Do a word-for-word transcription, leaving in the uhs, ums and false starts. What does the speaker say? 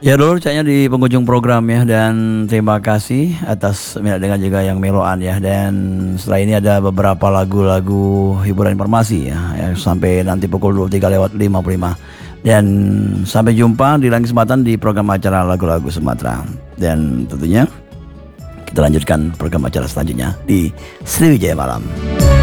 Ya dulu caknya di penghujung program ya, dan terima kasih atas minat dengar juga yang meloan ya. Dan setelah ini ada beberapa lagu-lagu hiburan informasi ya, ya sampai nanti pukul dua puluh tiga lewat lima puluh lima. Dan sampai jumpa di lain kesempatan di program acara lagu-lagu Sumatera. Dan tentunya kita lanjutkan program acara selanjutnya di Sriwijaya Malam.